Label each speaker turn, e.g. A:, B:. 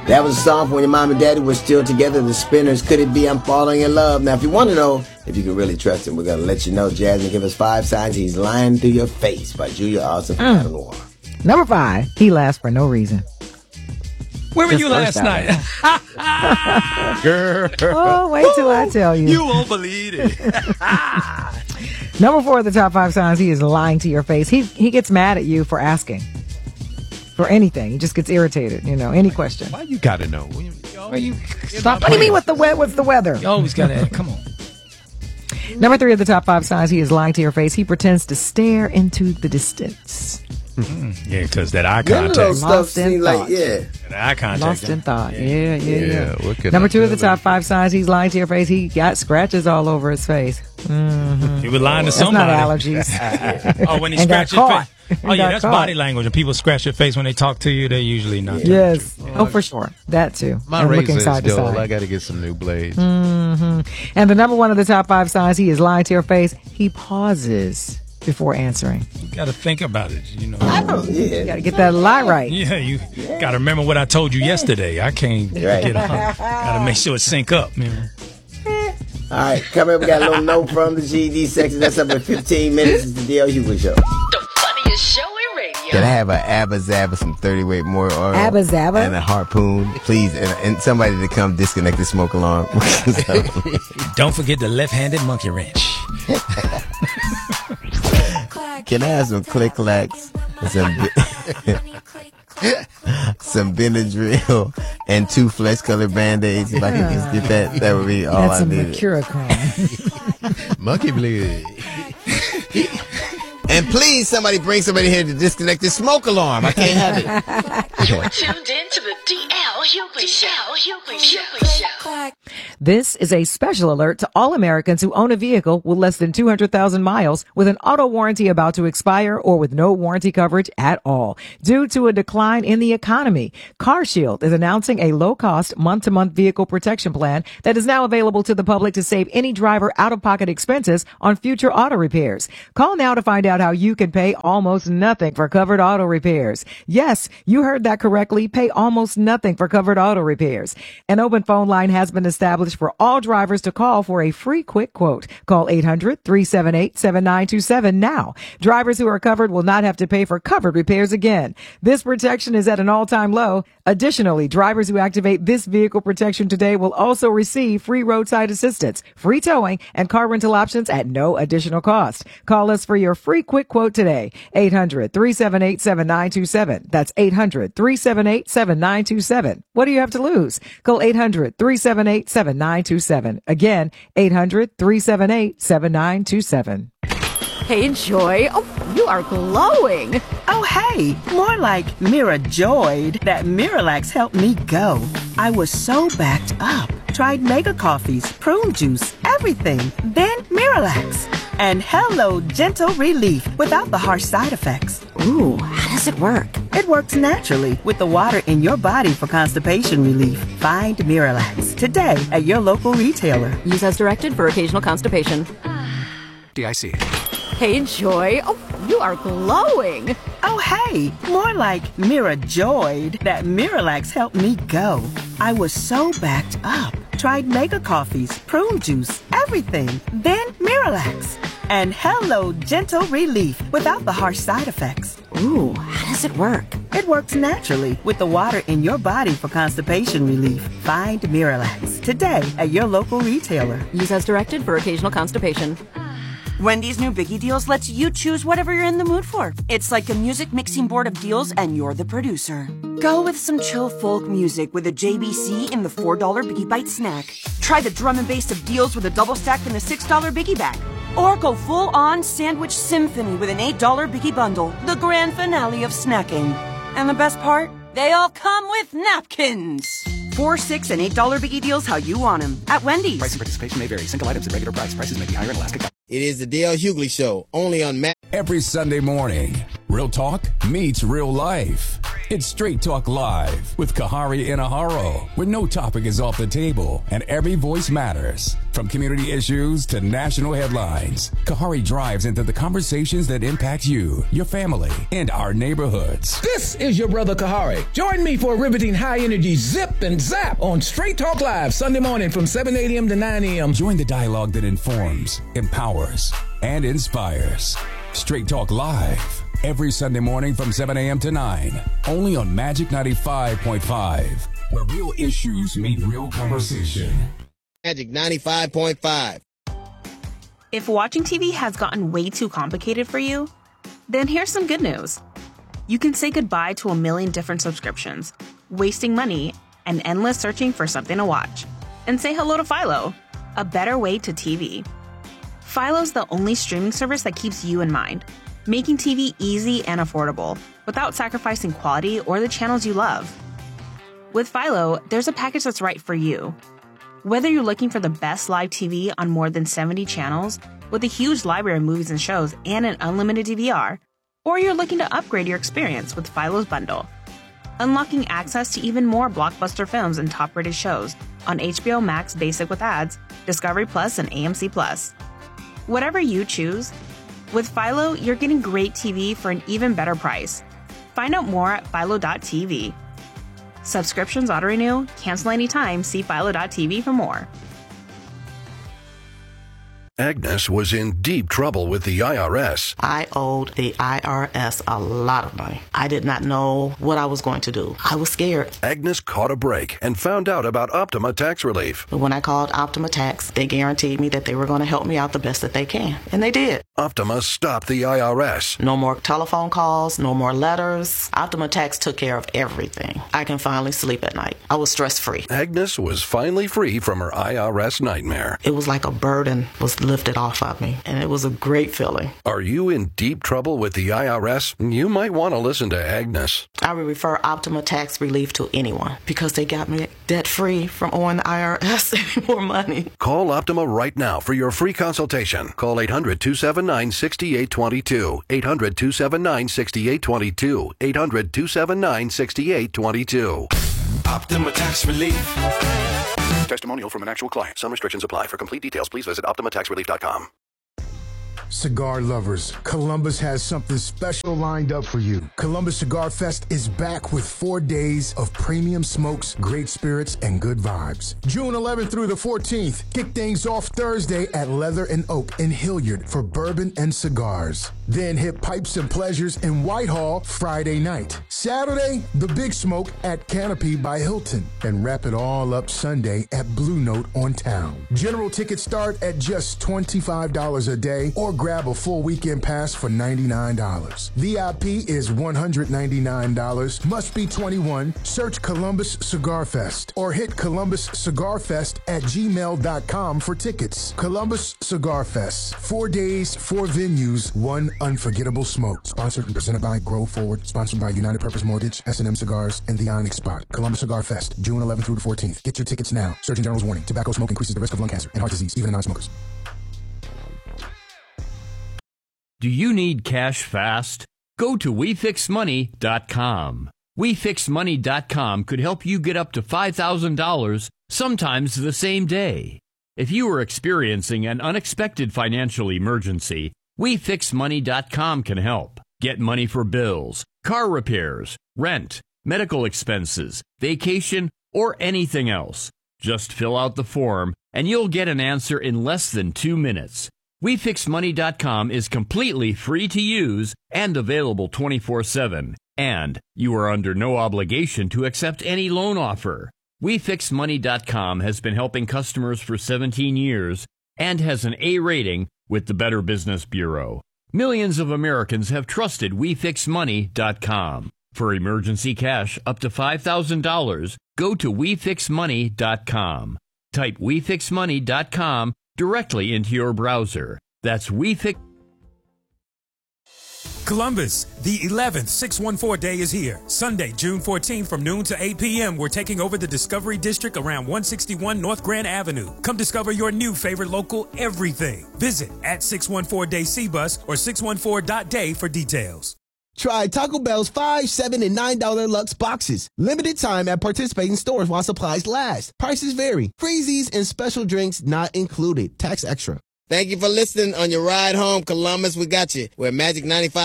A: That was a song from when your mom and daddy were still together, the Spinners. Could it be I'm falling in love? Now, if you want to know if you can really trust him, we're going to let you know. Jasmine, give us 5 signs he's lying through your face by Julia Austin from Adam Noir.
B: Number 5, he laughs for no reason.
C: Where were you last night?
B: Girl. Oh, wait till I tell you.
C: You won't believe it.
B: Number 4 of the top 5 signs he is lying to your face. He gets mad at you for asking. For anything. He just gets irritated, any question.
D: Why you gotta know?
C: Stop.
B: What do you mean what's the weather?
C: You always gotta, come on.
B: Number 3 of the top 5 signs he is lying to your face. He pretends to stare into the distance.
C: Yeah, because that eye contact.
B: Lost in thought.
C: That eye contact.
B: Lost in thought. Yeah.
D: Number
B: 2 of the top 5 signs he's lying to your face. He got scratches all over his face. Mm-hmm.
C: He was lying to
B: That's
C: somebody.
B: not allergies.
C: Oh, when he
B: And got
C: scratched your
B: caught.
C: face. Oh, yeah, that's body language. When people scratch your face when they talk to you, they usually not.
B: Yes. Oh, for sure. That too.
D: My
B: and
D: razor
B: looking
D: is
B: side to
D: dull.
B: side.
D: I gotta get some new blades.
B: Mm-hmm. And the number 1 of the top 5 signs he is lying to your face. He pauses before answering.
C: You got to think about it,
B: You got to get that lie right.
C: Yeah, you got to remember what I told you yesterday. I can't get up. Got to make sure it sync up.
A: All right, coming up, we got a little note from the GD section. That's up in 15 minutes. It's the D.L. Hughley Show.
E: The funniest show in radio.
A: Can I have an Abba Zaba, some 30-weight more oil?
B: Abba Zaba?
A: And a harpoon, please. And somebody to come disconnect the smoke alarm.
C: Don't forget the left-handed monkey wrench.
A: Can I have some click-clacks, some Benadryl, and 2 flesh-colored Band-Aids? If I could just get that, that would be all I needed.
B: That's some Mercurochrome.
D: Monkey bleed.
A: And please, somebody bring somebody here to disconnect this smoke alarm. I can't have it.
E: You're tuned in to the D.L. Hughley Show.
B: This is a special alert to all Americans who own a vehicle with less than 200,000 miles with an auto warranty about to expire or with no warranty coverage at all. Due to a decline in the economy, CarShield is announcing a low-cost month-to-month vehicle protection plan that is now available to the public to save any driver out-of-pocket expenses on future auto repairs. Call now to find out how you can pay almost nothing for covered auto repairs. Yes, you heard that correctly. Pay almost nothing for covered auto repairs. An open phone line has been established for all drivers to call for a free quick quote. Call 800-378-7927 now. Drivers who are covered will not have to pay for covered repairs again. This protection is at an all-time low. Additionally, drivers who activate this vehicle protection today will also receive free roadside assistance, free towing, and car rental options at no additional cost. Call us for your free quick quote today. 800-378-7927. That's 800-378-7927. What do you have to lose? Call 800-378-7927. Again, 800-378-7927.
F: Hey, Joy. Oh, you are glowing.
G: Oh, hey. More like Mira joyed that Miralax helped me go. I was so backed up. Tried mega coffees, prune juice, everything. Then Miralax. And hello, gentle relief without the harsh side effects.
F: Ooh, how does it work?
G: It works naturally with the water in your body for constipation relief. Find Miralax today at your local retailer.
F: Use as directed for occasional constipation.
H: DIC.
F: Hey, Joy. Oh, you are glowing.
G: Oh, hey. More like Mira joyed that Miralax helped me go. I was so backed up. Tried mega coffees, prune juice, everything. Then Miralax. And hello, gentle relief without the harsh side effects.
F: Ooh, how does it work?
G: It works naturally with the water in your body for constipation relief. Find Miralax today at your local retailer.
F: Use as directed for occasional constipation.
I: Wendy's new Biggie Deals lets you choose whatever you're in the mood for. It's like a music mixing board of deals, and you're the producer. Go with some chill folk music with a JBC in the $4 Biggie Bite snack. Try the drum and bass of deals with a double stack in the $6 Biggie Bag. Or go full-on sandwich symphony with an $8 Biggie Bundle, the grand finale of snacking. And the best part? They all come with napkins. $4, $6, and $8 Biggie Deals how you want them at Wendy's.
H: Price and participation may vary. Single items at regular price. Prices may be higher in Alaska.
A: It is the D.L. Hughley Show, only on Matt.
J: Every Sunday morning, Real talk meets real life. It's Straight Talk Live with Kahari Inaharo, where no topic is off the table and every voice matters. From community issues to national headlines, Kahari drives into the conversations that impact you, your family, and our neighborhoods.
K: This is your brother Kahari. Join me for a riveting high-energy zip and zap on Straight Talk Live Sunday morning from 7 a.m. to 9 a.m.
J: Join the dialogue that informs, empowers, and inspires. Straight Talk Live, every Sunday morning from 7 a.m. to 9, only on Magic 95.5, where real issues meet real conversation.
A: Magic 95.5.
L: If watching TV has gotten way too complicated for you, then here's some good news. You can say goodbye to a million different subscriptions, wasting money, and endless searching for something to watch. And say hello to Philo, a better way to TV. Philo's the only streaming service that keeps you in mind, making TV easy and affordable without sacrificing quality or the channels you love. With Philo, there's a package that's right for you. Whether you're looking for the best live TV on more than 70 channels with a huge library of movies and shows and an unlimited DVR, or you're looking to upgrade your experience with Philo's bundle, unlocking access to even more blockbuster films and top-rated shows on HBO Max Basic with ads, Discovery Plus, and AMC Plus. Whatever you choose, with Philo, you're getting great TV for an even better price. Find out more at philo.tv. Subscriptions auto-renew, cancel anytime, see philo.tv for more.
M: Agnes was in deep trouble with the IRS.
N: I owed the IRS a lot of money. I did not know what I was going to do. I was scared.
M: Agnes caught a break and found out about Optima Tax Relief.
N: But when I called Optima Tax, they guaranteed me that they were going to help me out the best that they can. And they did.
M: Optima stopped the IRS.
N: No more telephone calls, no more letters. Optima Tax took care of everything. I can finally sleep at night. I was stress-free.
M: Agnes was finally free from her IRS nightmare.
N: It was like a burden was lifted off of me, and it was a great feeling.
M: Are you in deep trouble with the IRS? You might want to listen to Agnes.
N: I would refer Optima Tax Relief to anyone because they got me debt-free from owing the IRS any more money.
M: Call Optima right now for your free consultation. Call 800-279-6822. 800-279-6822. 800-279-6822.
J: Optima Tax Relief.
M: Testimonial from an actual client. Some restrictions apply. For complete details, please visit OptimaTaxRelief.com.
O: Cigar lovers, Columbus has something special lined up for you. Columbus Cigar Fest is back with 4 days of premium smokes, great spirits, and good vibes. June 11th through the 14th, kick things off Thursday at Leather and Oak in Hilliard for bourbon and cigars. Then hit Pipes and Pleasures in Whitehall Friday night. Saturday, the Big Smoke at Canopy by Hilton. And wrap it all up Sunday at Blue Note on Town. General tickets start at just $25 a day or grab a full weekend pass for $99. VIP is $199. Must be 21. Search Columbus Cigar Fest or hit columbuscigarfest@gmail.com for tickets. Columbus Cigar Fest. 4 days, 4 venues, 1 unforgettable smoke. Sponsored and presented by Grow Forward. Sponsored by United Purpose Mortgage, S&M Cigars, and The Onyx Spot. Columbus Cigar Fest, June 11th through the 14th. Get your tickets now. Surgeon General's warning. Tobacco smoke increases the risk of lung cancer and heart disease, even in non-smokers.
P: Do you need cash fast? Go to WeFixMoney.com. WeFixMoney.com could help you get up to $5,000, sometimes the same day. If you are experiencing an unexpected financial emergency, WeFixMoney.com can help. Get money for bills, car repairs, rent, medical expenses, vacation, or anything else. Just fill out the form, and you'll get an answer in less than 2 minutes. WeFixMoney.com is completely free to use and available 24/7, and you are under no obligation to accept any loan offer. WeFixMoney.com has been helping customers for 17 years and has an A rating with the Better Business Bureau. Millions of Americans have trusted WeFixMoney.com. For emergency cash up to $5,000, go to WeFixMoney.com. Type WeFixMoney.com directly into your browser. That's WeFix.
Q: Columbus, the 11th 614 Day is here. Sunday, June 14th from noon to 8 p.m. We're taking over the Discovery District around 161 North Grand Avenue. Come discover your new favorite local everything. Visit at 614 Day C-Bus or 614.day for details.
A: Try Taco Bell's $5, $7, and $9 Lux boxes. Limited time at participating stores while supplies last. Prices vary. Freezies and special drinks not included. Tax extra. Thank you for listening on your ride home, Columbus. We got you. We're Magic 95.